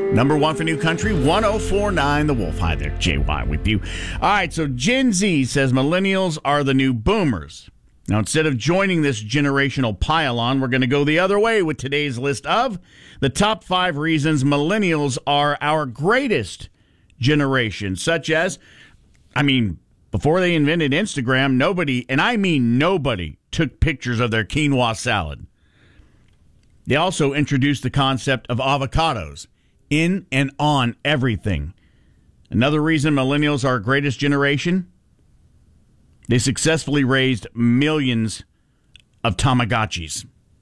Number one for New Country, 104.9 The Wolf. Hi there, JY with you. All right, so Gen Z says millennials are the new boomers. Now, instead of joining this generational pile-on, we're going to go the other way with today's list of the top 5 reasons millennials are our greatest generation, such as, before they invented Instagram, nobody, and I mean nobody, took pictures of their quinoa salad. They also introduced the concept of avocados in and on everything. Another reason millennials are our greatest generation, they successfully raised millions of Tamagotchis.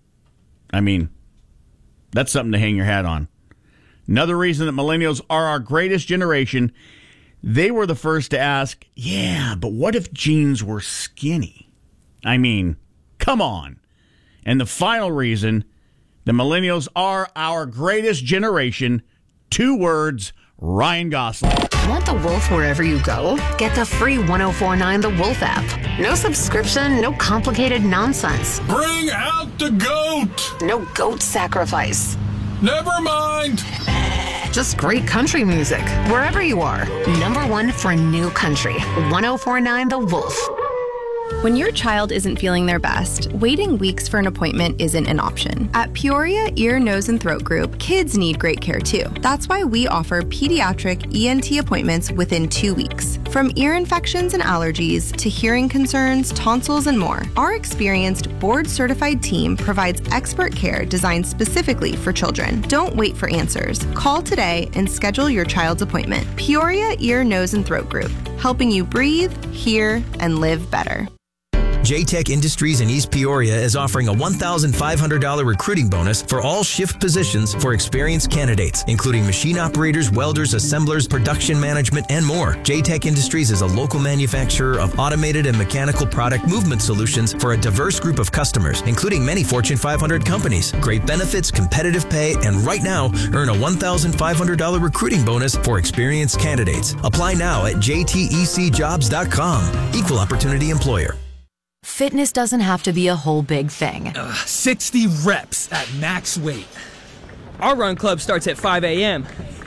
That's something to hang your hat on. Another reason that millennials are our greatest generation, they were the first to ask, yeah, but what if jeans were skinny? Come on. And the final reason the millennials are our greatest generation, 2 words, Ryan Gosling. Want the Wolf wherever you go? Get the free 104.9 The Wolf app. No subscription, no complicated nonsense. Bring out the goat! No goat sacrifice. Never mind. Just great country music, wherever you are. Number one for New Country, 104.9 The Wolf. When your child isn't feeling their best, waiting weeks for an appointment isn't an option. At Peoria Ear, Nose, and Throat Group, kids need great care too. That's why we offer pediatric ENT appointments within 2 weeks. From ear infections and allergies to hearing concerns, tonsils, and more, our experienced board-certified team provides expert care designed specifically for children. Don't wait for answers. Call today and schedule your child's appointment. Peoria Ear, Nose, and Throat Group, helping you breathe, hear, and live better. JTech Industries in East Peoria is offering a $1,500 recruiting bonus for all shift positions for experienced candidates, including machine operators, welders, assemblers, production management, and more. JTech Industries is a local manufacturer of automated and mechanical product movement solutions for a diverse group of customers, including many Fortune 500 companies. Great benefits, competitive pay, and right now, earn a $1,500 recruiting bonus for experienced candidates. Apply now at jtecjobs.com. Equal opportunity employer. Fitness doesn't have to be a whole big thing. 60 reps at max weight. Our run club starts at 5 a.m.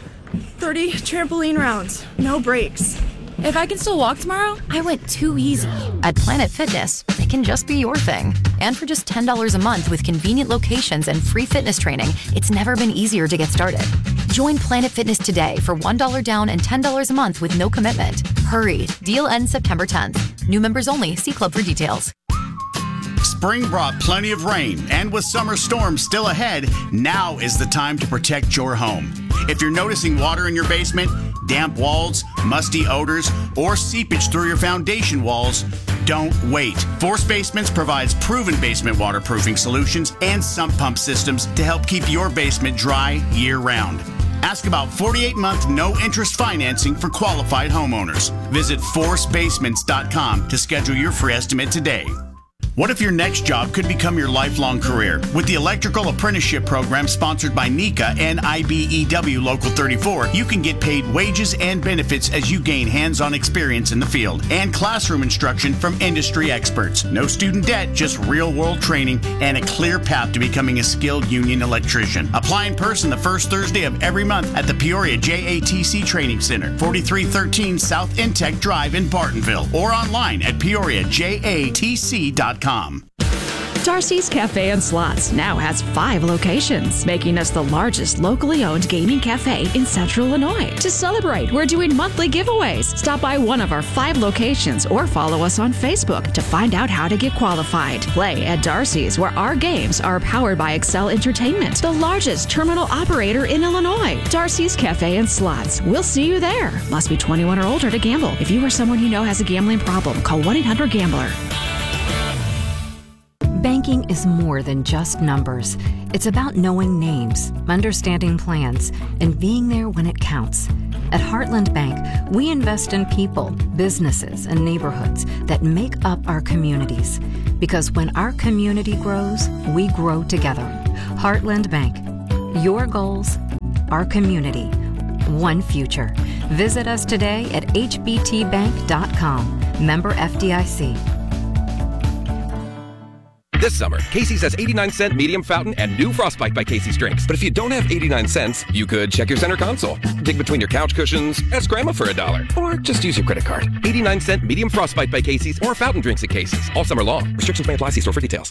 30 trampoline rounds, no breaks. If I can still walk tomorrow, I went too easy. At Planet Fitness, it can just be your thing. And for just $10 a month with convenient locations and free fitness training, it's never been easier to get started. Join Planet Fitness today for $1 down and $10 a month with no commitment. Hurry, deal ends September 10th. New members only. See club for details. Spring brought plenty of rain, and with summer storms still ahead, now is the time to protect your home. If you're noticing water in your basement, damp walls, musty odors, or seepage through your foundation walls, don't wait. Force Basements provides proven basement waterproofing solutions and sump pump systems to help keep your basement dry year-round. Ask about 48-month no-interest financing for qualified homeowners. Visit forcebasements.com to schedule your free estimate today. What if your next job could become your lifelong career? With the Electrical Apprenticeship Program sponsored by NECA and IBEW Local 34, you can get paid wages and benefits as you gain hands-on experience in the field and classroom instruction from industry experts. No student debt, just real-world training and a clear path to becoming a skilled union electrician. Apply in person the first Thursday of every month at the Peoria JATC Training Center, 4313 South Intech Drive in Bartonville, or online at peoriajatc.com. Darcy's Cafe and Slots now has 5 locations, making us the largest locally owned gaming cafe in Central Illinois. To celebrate, we're doing monthly giveaways. Stop by one of our 5 locations or follow us on Facebook to find out how to get qualified. Play at Darcy's, where our games are powered by Excel Entertainment, the largest terminal operator in Illinois. Darcy's Cafe and Slots. We'll see you there. Must be 21 or older to gamble. If you or someone you know has a gambling problem, call 1-800-GAMBLER. Banking is more than just numbers. It's about knowing names, understanding plans, and being there when it counts. At Heartland Bank, we invest in people, businesses, and neighborhoods that make up our communities. Because when our community grows, we grow together. Heartland Bank. Your goals, our community, one future. Visit us today at hbtbank.com. Member FDIC. This summer, Casey's has 89-cent medium fountain and new Frostbite by Casey's drinks. But if you don't have 89 cents, you could check your center console, dig between your couch cushions, ask Grandma for $1, or just use your credit card. 89-cent medium Frostbite by Casey's or fountain drinks at Casey's all summer long. Restrictions may apply. See store for details.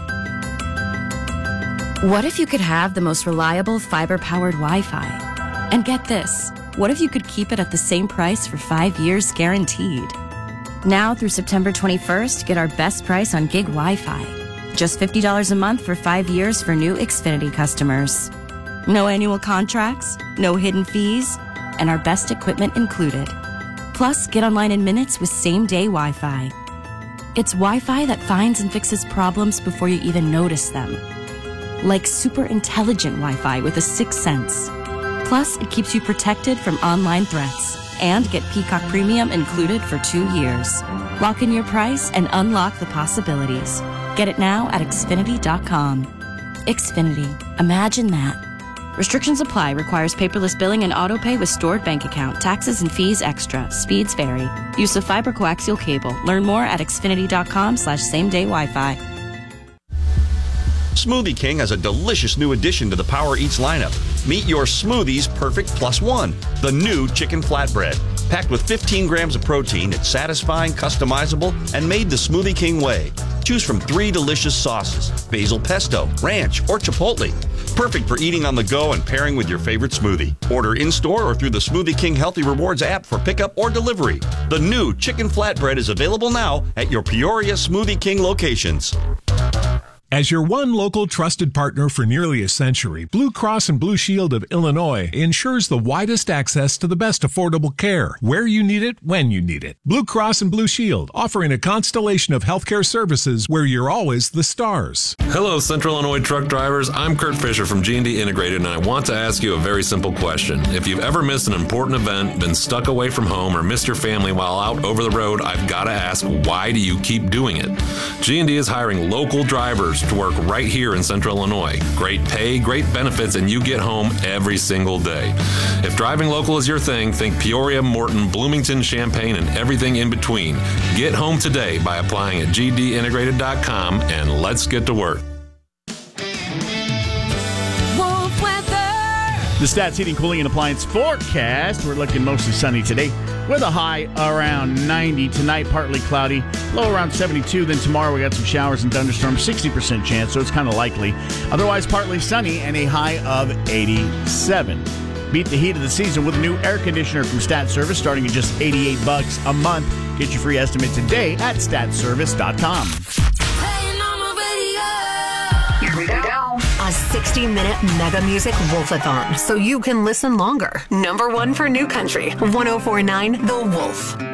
What if you could have the most reliable fiber-powered Wi-Fi? And get this, what if you could keep it at the same price for 5 years guaranteed? Now through September 21st, get our best price on gig Wi-Fi. Just $50 a month for 5 years for new Xfinity customers. No annual contracts, no hidden fees, and our best equipment included. Plus, get online in minutes with same-day Wi-Fi. It's Wi-Fi that finds and fixes problems before you even notice them. Like super intelligent Wi-Fi with a 6th sense. Plus, it keeps you protected from online threats. And get Peacock Premium included for 2 years. Lock in your price and unlock the possibilities. Get it now at Xfinity.com. Xfinity. Imagine that. Restrictions apply. Requires paperless billing and autopay with stored bank account. Taxes and fees extra. Speeds vary. Use of fiber coaxial cable. Learn more at Xfinity.com/same-day Wi-Fi. Smoothie King has a delicious new addition to the Power Eats lineup. Meet your smoothies perfect +1, the new chicken flatbread. Packed with 15 grams of protein, it's satisfying, customizable, and made the Smoothie King way. Choose from 3 delicious sauces, basil pesto, ranch, or chipotle. Perfect for eating on the go and pairing with your favorite smoothie. Order in-store or through the Smoothie King Healthy Rewards app for pickup or delivery. The new chicken flatbread is available now at your Peoria Smoothie King locations. As your one local trusted partner for nearly a century, Blue Cross and Blue Shield of Illinois ensures the widest access to the best affordable care, where you need it, when you need it. Blue Cross and Blue Shield, offering a constellation of healthcare services where you're always the stars. Hello, Central Illinois truck drivers. I'm Kurt Fisher from G&D Integrated, and I want to ask you a very simple question. If you've ever missed an important event, been stuck away from home, or missed your family while out over the road, I've got to ask, why do you keep doing it? G&D is hiring local drivers to work right here in Central Illinois. Great pay, great benefits, and you get home every single day. If driving local is your thing, think Peoria, Morton, Bloomington, Champaign, and everything in between. Get home today by applying at gdintegrated.com, and let's get to work. The Stats Heating, Cooling, and Appliance forecast. We're looking mostly sunny today with a high around 90. Tonight, partly cloudy, low around 72. Then tomorrow, we got some showers and thunderstorms, 60% chance, so it's kind of likely. Otherwise, partly sunny and a high of 87. Beat the heat of the season with a new air conditioner from Stat Service starting at just $88 a month. Get your free estimate today at statservice.com. Here we go. A 60-minute mega music wolf-a-thon so you can listen longer. Number 1 for New Country, 104.9 The Wolf.